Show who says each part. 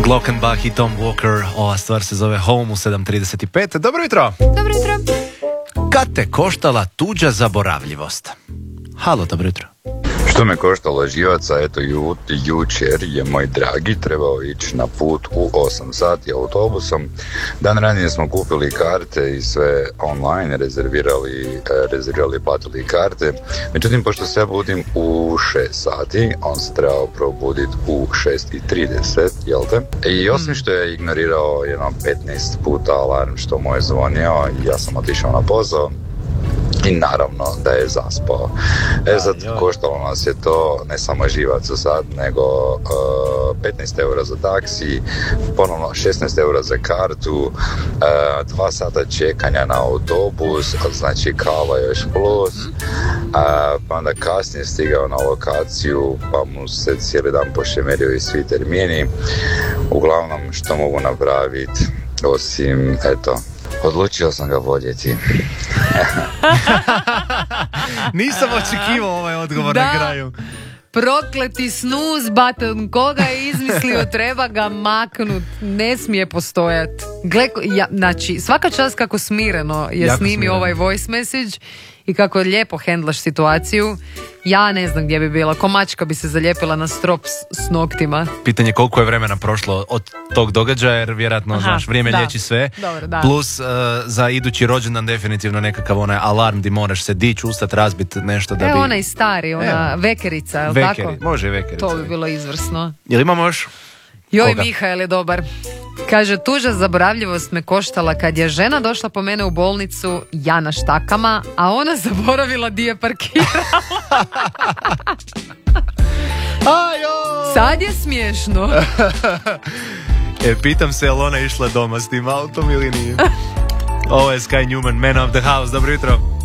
Speaker 1: Glockenbach i Tom Walker. Ova stvar se zove Home u 7:35. Dobro jutro.
Speaker 2: Dobro jutro.
Speaker 1: Kad te koštala tuđa zaboravljivost? Halo, dobro jutro.
Speaker 3: Što me koštalo živaca, eto jučer je moj dragi trebao ići na put u 8 sati autobusom. Dan ranije smo kupili karte i sve online rezervirali, platili karte. Međutim, pošto se ja budim u 6 sati, on se trebao probuditi u 6:30, jel te? I osim što je ignorirao jedno 15 puta alarm što mu je zvonio, ja sam otišao na posao. I naravno da je zaspao. Sad koštalo nas je to ne samo živac za sad, nego 15 eura za taksi, ponovno 16 eura za kartu, 2 sata čekanja na autobus, znači kava još plus, pa onda kasnije stigao na lokaciju, pa mu se cijeli dan pošemerio i svi termini. Uglavnom, što mogu napraviti, osim, eto, odlučio sam ga voljeti.
Speaker 1: Nisam očekivao ovaj odgovor na kraju.
Speaker 2: Prokleti snooze button, koga je izmislio, treba ga maknut, ne smije postojat. Znači, svaka čast kako smireno je jako snimi smireno ovaj voice message i kako lijepo hendlaš situaciju. Ja ne znam gdje bi bila, ko mačka bi se zalijepila na strop s noktima.
Speaker 1: Pitanje koliko je vremena prošlo od tog događaja, jer vjerojatno, znaš, vrijeme liječi sve.
Speaker 2: Dobro, da.
Speaker 1: Plus za idući rođendan definitivno nekakav onaj alarm di moraš se dići, ustat, razbit nešto da bi...
Speaker 2: Onaj stari, vekerica, je li tako?
Speaker 1: Može vekerica.
Speaker 2: To bi bilo izvrsno.
Speaker 1: Jel imamo još?
Speaker 2: Joj,
Speaker 1: Koga?
Speaker 2: Mihael je dobar. Kaže, tuža zaboravljivost me koštala kad je žena došla po mene u bolnicu, ja na štakama, a ona zaboravila di je parkirala. Sad je smiješno.
Speaker 1: Pitam se, je li ona išla doma s tim autom ili nije? Ovo je Sky Newman, Man of the House, dobro jutro.